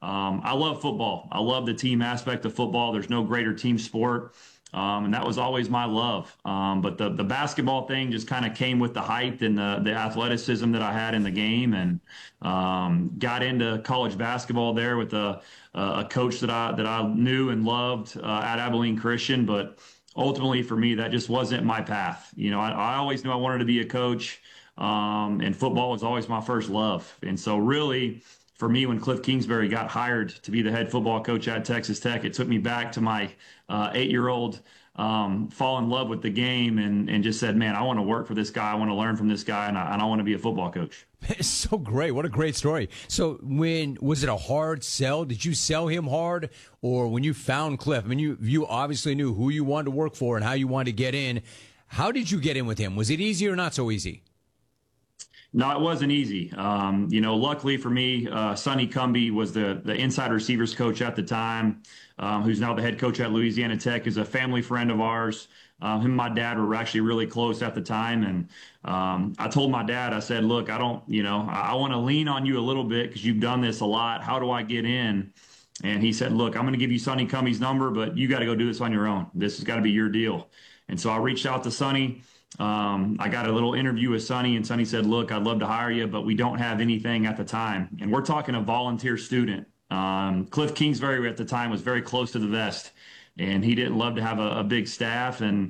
I love football. I love the team aspect of football. There's no greater team sport. And that was always my love. But the basketball thing just kind of came with the height and the athleticism that I had in the game, and got into college basketball there with a coach that I knew and loved at Abilene Christian. But ultimately, for me, that just wasn't my path. I always knew I wanted to be a coach, and football was always my first love. And so, really, for me, when Cliff Kingsbury got hired to be the head football coach at Texas Tech, it took me back to my 8-year-old, fall in love with the game, and just said, man, I want to work for this guy. I want to learn from this guy, and I want to be a football coach. It's so great. What a great story. So was it a hard sell? Did you sell him hard? Or when you found Cliff, I mean, you obviously knew who you wanted to work for and how you wanted to get in. How did you get in with him? Was it easy or not so easy? No, it wasn't easy. Luckily for me, Sonny Cumbie was the inside receivers coach at the time, who's now the head coach at Louisiana Tech, is a family friend of ours. Him and my dad were actually really close at the time. And I told my dad, I said, look, I want to lean on you a little bit because you've done this a lot. How do I get in? And he said, look, I'm going to give you Sonny Cumbie's number, but you got to go do this on your own. This has got to be your deal. And so I reached out to Sonny. I got a little interview with Sonny, and Sonny said, look, I'd love to hire you, but we don't have anything at the time. And we're talking a volunteer student. Cliff Kingsbury at the time was very close to the vest, and he didn't love to have a big staff. And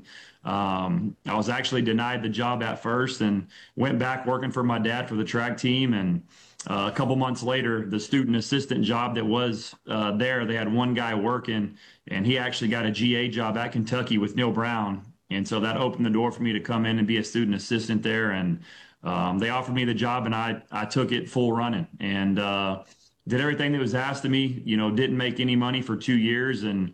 I was actually denied the job at first and went back working for my dad for the track team. And a couple months later, the student assistant job that was there, they had one guy working, and he actually got a GA job at Kentucky with Neil Brown. And so that opened the door for me to come in and be a student assistant there. And they offered me the job, and I took it full running, and did everything that was asked of me. Didn't make any money for 2 years. And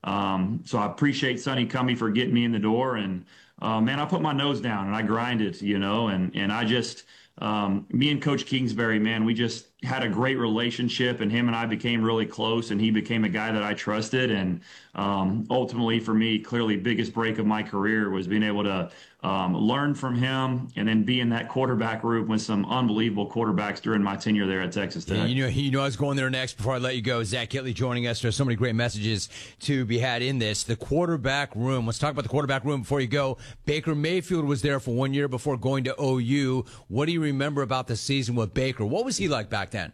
so I appreciate Sonny Cumbie for getting me in the door. And man, I put my nose down and I grinded, and I just, me and Coach Kingsbury, man, we just had a great relationship, and him and I became really close, and he became a guy that I trusted. And ultimately for me, clearly biggest break of my career was being able to learn from him and then be in that quarterback room with some unbelievable quarterbacks during my tenure there at Texas Tech. Yeah, I was going there next before I let you go. Zach Kittley joining us. There's so many great messages to be had in this. The quarterback room. Let's talk about the quarterback room before you go. Baker Mayfield was there for 1 year before going to OU. What do you remember about the season with Baker? What was he like back then?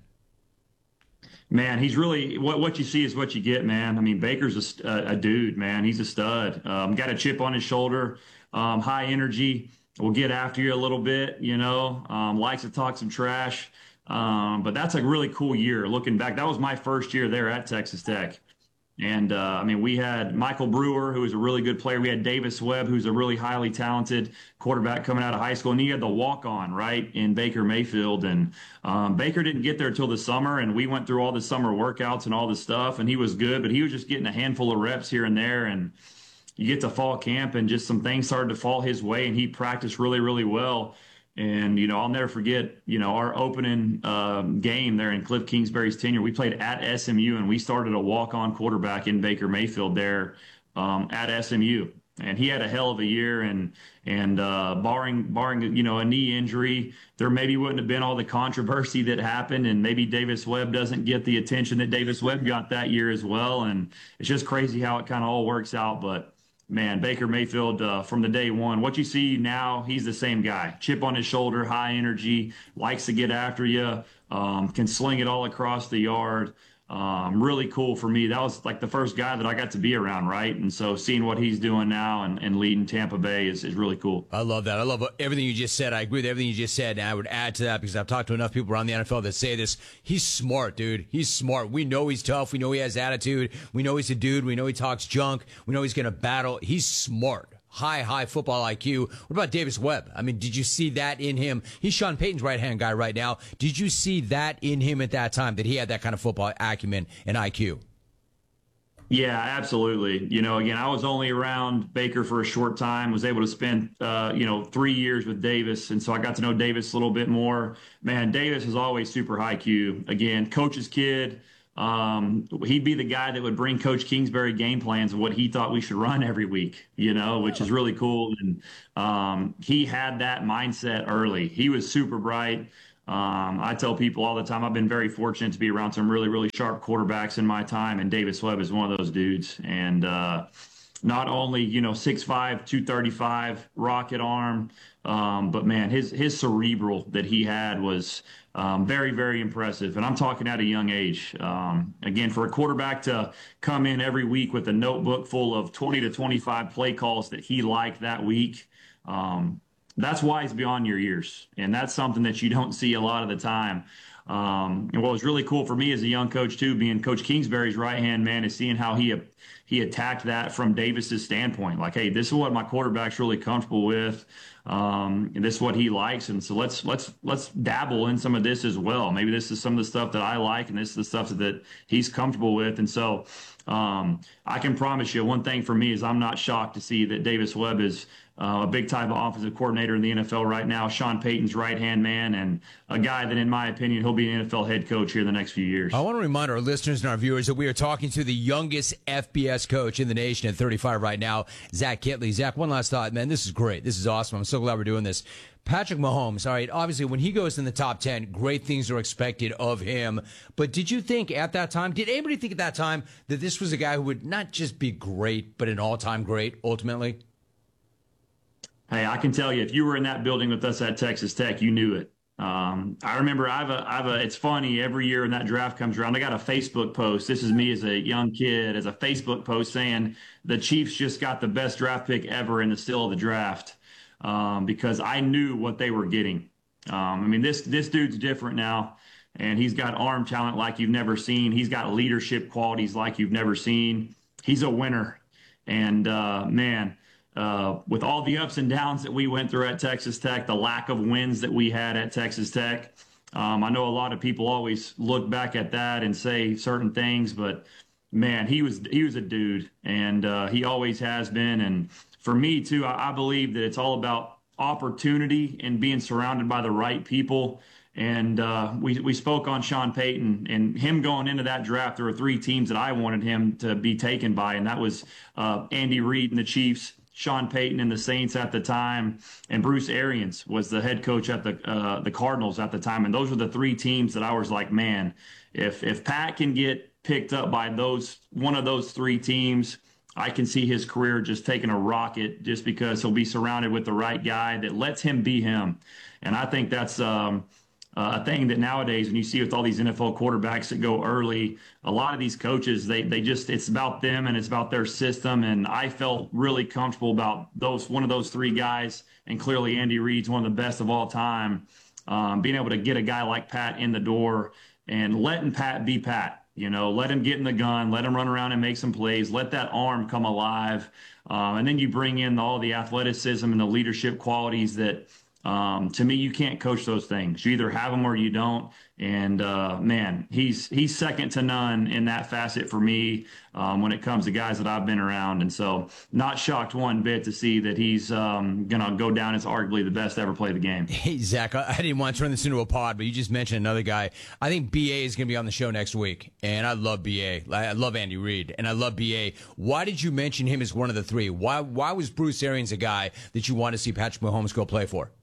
Man, he's really what you see is what you get, man. I mean, Baker's a dude, man. He's a stud. Got a chip on his shoulder, high energy. Will get after you a little bit, likes to talk some trash. But that's a really cool year. Looking back, that was my first year there at Texas Tech. And we had Michael Brewer, who was a really good player. We had Davis Webb, who's a really highly talented quarterback coming out of high school. And you had the walk-on, right, in Baker Mayfield. And Baker didn't get there till the summer, and we went through all the summer workouts and all the stuff, and he was good, but he was just getting a handful of reps here and there. And you get to fall camp, and just some things started to fall his way, and he practiced really, really well. And, I'll never forget, our opening game there in Cliff Kingsbury's tenure. We played at SMU, and we started a walk-on quarterback in Baker Mayfield there at SMU. And he had a hell of a year, and barring a knee injury, there maybe wouldn't have been all the controversy that happened, and maybe Davis Webb doesn't get the attention that Davis Webb got that year as well. And it's just crazy how it kind of all works out. But man, Baker Mayfield, from the day one, what you see now, he's the same guy. Chip on his shoulder, high energy, likes to get after you, can sling it all across the yard. Really cool for me. That was like the first guy that I got to be around, right? And so seeing what he's doing now and leading Tampa Bay is really cool. I love that. I love everything you just said. I agree with everything you just said, and I would add to that because I've talked to enough people around the NFL that say this. He's smart, dude. He's smart. We know he's tough. We know he has attitude. We know he's a dude. We know he talks junk. We know he's going to battle. He's smart. High football IQ. What about Davis Webb? I mean, did you see that in him? He's Sean Payton's right-hand guy right now. Did you see that in him at that time, that he had that kind of football acumen and IQ? Yeah, absolutely. Again, I was only around Baker for a short time, was able to spend, 3 years with Davis. And so I got to know Davis a little bit more. Man, Davis is always super high Q. Again, coach's kid. He'd be the guy that would bring Coach Kingsbury game plans of what he thought we should run every week, which is really cool. And he had that mindset early. He was super bright. I tell people all the time, I've been very fortunate to be around some really, really sharp quarterbacks in my time, and Davis Webb is one of those dudes. And not only, 6'5", 235, rocket arm, but man, his cerebral that he had was very, very impressive. And I'm talking at a young age. Again, for a quarterback to come in every week with a notebook full of 20 to 25 play calls that he liked that week, that's wise beyond your years. And that's something that you don't see a lot of the time. And what was really cool for me as a young coach too, being Coach Kingsbury's right-hand man, is seeing how he attacked that from Davis's standpoint. Like, hey, this is what my quarterback's really comfortable with. And this is what he likes. And so let's dabble in some of this as well. Maybe this is some of the stuff that I like, and this is the stuff that he's comfortable with. And so I can promise you one thing for me is I'm not shocked to see that Davis Webb is a big time offensive coordinator in the NFL right now, Sean Payton's right-hand man, and a guy that, in my opinion, he'll be an NFL head coach here in the next few years. I want to remind our listeners and our viewers that we are talking to the youngest FBS coach in the nation at 35 right now, Zach Kittley. Zach, one last thought, man. This is great. This is awesome. I'm so glad we're doing this. Patrick Mahomes, all right, obviously when he goes in the top 10, great things are expected of him. But did you think at that time, did anybody think at that time that this was a guy who would not just be great, but an all-time great ultimately? Hey, I can tell you, if you were in that building with us at Texas Tech, you knew it. I remember it's funny, every year when that draft comes around, I got a Facebook post. This is me as a young kid, as a Facebook post saying the Chiefs just got the best draft pick ever in the still of the draft, because I knew what they were getting. This dude's different now, and he's got arm talent like you've never seen. He's got leadership qualities like you've never seen. He's a winner. And with all the ups and downs that we went through at Texas Tech, the lack of wins that we had at Texas Tech, I know a lot of people always look back at that and say certain things, but man, he was a dude, and he always has been. And for me too, I believe that it's all about opportunity and being surrounded by the right people. And we spoke on Sean Payton and him going into that draft. There were three teams that I wanted him to be taken by, and that was Andy Reid and the Chiefs, Sean Payton and the Saints at the time, and Bruce Arians was the head coach at the Cardinals at the time. And those were the three teams that I was like, man, if Pat can get picked up by one of those three teams, I can see his career just taking a rocket, just because he'll be surrounded with the right guy that lets him be him. And I think that's a thing that nowadays, when you see with all these NFL quarterbacks that go early, a lot of these coaches, they just, it's about them and it's about their system. And I felt really comfortable about one of those three guys. And clearly Andy Reid's one of the best of all time. Being able to get a guy like Pat in the door and letting Pat be Pat. Let him get in the gun, let him run around and make some plays, let that arm come alive. And then you bring in all the athleticism and the leadership qualities that, to me, you can't coach those things. You either have them or you don't. And man, he's second to none in that facet for me when it comes to guys that I've been around. And so not shocked one bit to see that he's going to go down as arguably the best to ever play the game. Hey, Zach, I didn't want to turn this into a pod, but you just mentioned another guy. I think B.A. is going to be on the show next week. And I love B.A. I love Andy Reid, and I love B.A. Why did you mention him as one of the three? Why was Bruce Arians a guy that you want to see Patrick Mahomes go play for?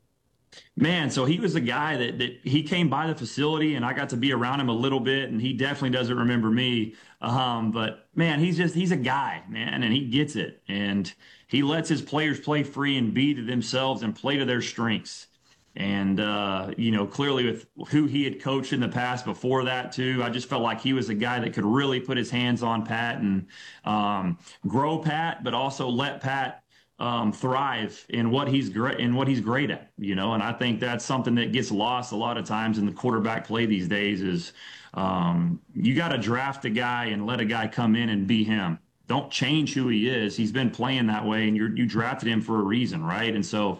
Man, so he was a guy that he came by the facility, and I got to be around him a little bit, and he definitely doesn't remember me. But man, he's a guy, man, and he gets it. And he lets his players play free and be to themselves and play to their strengths. And, clearly with who he had coached in the past before that too, I just felt like he was a guy that could really put his hands on Pat and grow Pat, but also let Pat thrive in what he's great at, and I think that's something that gets lost a lot of times in the quarterback play these days is you got to draft a guy and let a guy come in and be him. Don't change who he is. He's been playing that way, and you drafted him for a reason, right? And so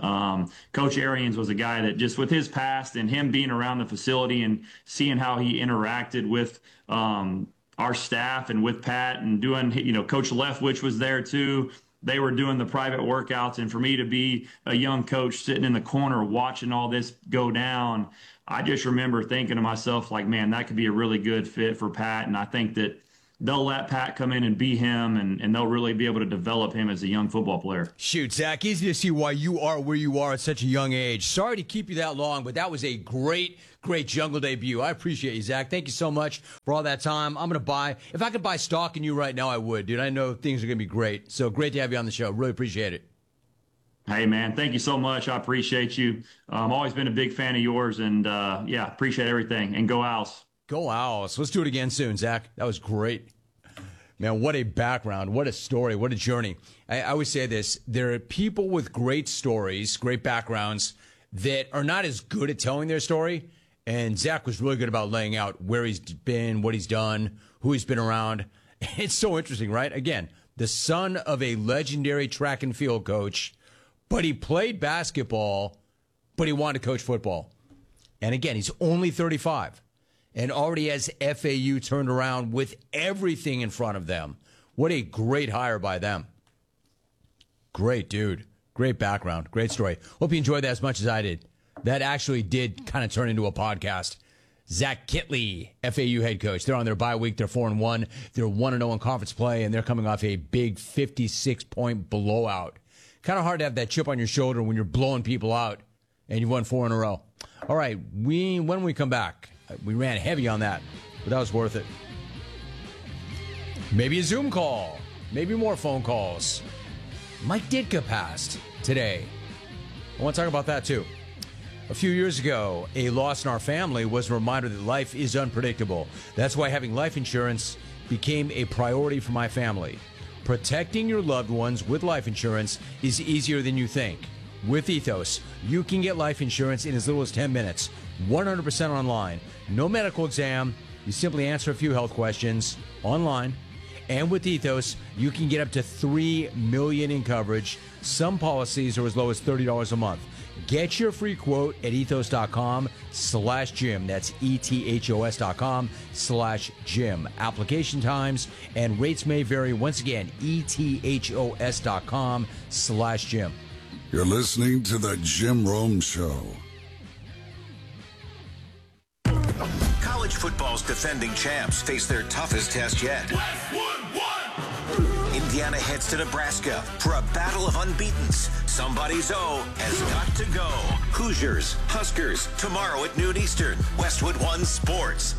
Coach Arians was a guy that just with his past and him being around the facility and seeing how he interacted with our staff and with Pat and doing, Coach Leftwich was there too. They were doing the private workouts. And for me to be a young coach sitting in the corner watching all this go down, I just remember thinking to myself, like, man, that could be a really good fit for Pat. And I think that they'll let Pat come in and be him, and they'll really be able to develop him as a young football player. Shoot, Zach, easy to see why you are where you are at such a young age. Sorry to keep you that long, but that was a great Jungle debut. I appreciate you, Zach. Thank you so much for all that time. I'm going to buy, if I could buy stock in you right now, I would, dude. I know things are going to be great. So great to have you on the show. Really appreciate it. Hey, man, thank you so much. I appreciate you. Always been a big fan of yours, and yeah, appreciate everything. And go Owls. Go Owls. Let's do it again soon, Zach. That was great. Man, what a background. What a story. What a journey. I always say this. There are people with great stories, great backgrounds, that are not as good at telling their story. And Zach was really good about laying out where he's been, what he's done, who he's been around. It's so interesting, right? Again, the son of a legendary track and field coach, but he played basketball, but he wanted to coach football. And again, he's only 35 and already has FAU turned around with everything in front of them. What a great hire by them. Great dude. Great background. Great story. Hope you enjoyed that as much as I did. That actually did kind of turn into a podcast. Zach Kittley, FAU head coach. They're on their bye week. They're 4-1. They're 1-0 in conference play, and they're coming off a big 56-point blowout. Kind of hard to have that chip on your shoulder when you're blowing people out and you've won 4 in a row. All right, when we come back, we ran heavy on that, but that was worth it. Maybe a Zoom call, maybe more phone calls. Mike Ditka passed today. I want to talk about that too. A few years ago, a loss in our family was a reminder that life is unpredictable. That's why having life insurance became a priority for my family. Protecting your loved ones with life insurance is easier than you think. With Ethos, you can get life insurance in as little as 10 minutes, 100% online. No medical exam. You simply answer a few health questions online. And with Ethos, you can get up to $3 million in coverage. Some policies are as low as $30 a month. Get your free quote at ethos.com/Jim. That's ethos.com/Jim. Application times and rates may vary. Once again, ethos.com/Jim. You're listening to The Jim Rome Show. College football's defending champs face their toughest test yet. Indiana heads to Nebraska for a battle of unbeatens. Somebody's O has got to go. Hoosiers, Huskers, tomorrow at noon Eastern. Westwood One Sports.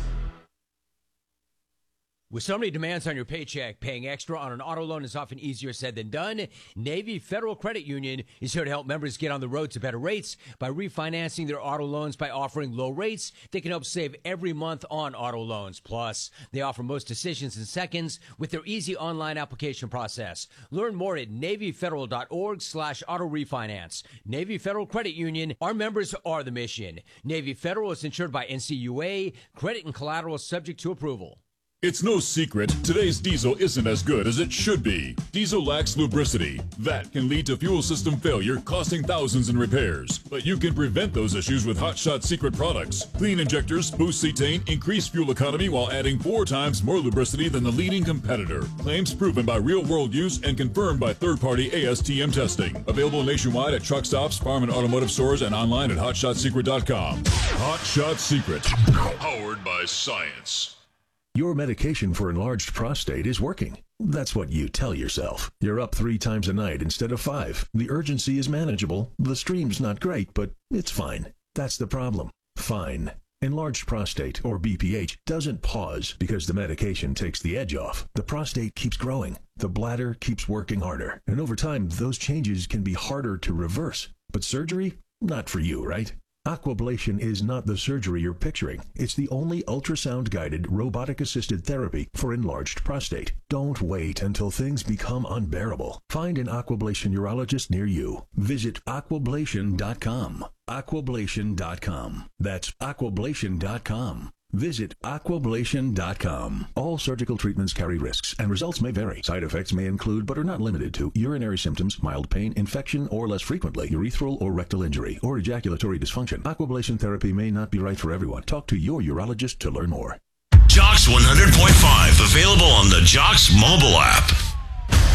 With so many demands on your paycheck, paying extra on an auto loan is often easier said than done. Navy Federal Credit Union is here to help members get on the road to better rates by refinancing their auto loans by offering low rates. They can help save every month on auto loans. Plus, they offer most decisions in seconds with their easy online application process. Learn more at NavyFederal.org/auto refinance. Navy Federal Credit Union. Our members are the mission. Navy Federal is insured by NCUA. Credit and collateral subject to approval. It's no secret, today's diesel isn't as good as it should be. Diesel lacks lubricity. That can lead to fuel system failure, costing thousands in repairs. But you can prevent those issues with Hot Shot Secret products. Clean injectors, boost cetane, increase fuel economy while adding 4 times more lubricity than the leading competitor. Claims proven by real-world use and confirmed by third-party ASTM testing. Available nationwide at truck stops, farm and automotive stores, and online at HotShotSecret.com. Hot Shot Secret. Powered by science. Your medication for enlarged prostate is working. That's what you tell yourself. You're up 3 times a night instead of 5. The urgency is manageable. The stream's not great, but it's fine. That's the problem. Fine. Enlarged prostate, or BPH, doesn't pause because the medication takes the edge off. The prostate keeps growing. The bladder keeps working harder. And over time, those changes can be harder to reverse. But surgery? Not for you, right? Aquablation is not the surgery you're picturing. It's the only ultrasound-guided, robotic-assisted therapy for enlarged prostate. Don't wait until things become unbearable. Find an Aquablation urologist near you. Visit aquablation.com. Aquablation.com. That's aquablation.com. Visit aquablation.com. All surgical treatments carry risks, and results may vary. Side effects may include, but are not limited to, urinary symptoms, mild pain, infection, or less frequently, urethral or rectal injury, or ejaculatory dysfunction. Aquablation therapy may not be right for everyone. Talk to your urologist to learn more. Jocks 100.5, available on the Jocks mobile app.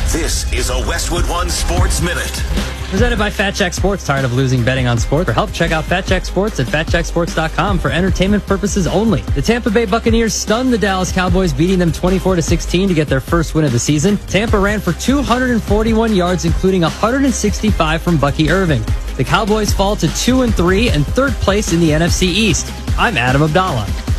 This is a Westwood One Sports Minute. Presented by Fat Jack Sports. Tired of losing betting on sports? For help, check out Fat Jack Sports at fatjacksports.com for entertainment purposes only. The Tampa Bay Buccaneers stunned the Dallas Cowboys, beating them 24-16 to get their first win of the season. Tampa ran for 241 yards, including 165 from Bucky Irving. The Cowboys fall to 2-3 and third place in the NFC East. I'm Adam Abdallah.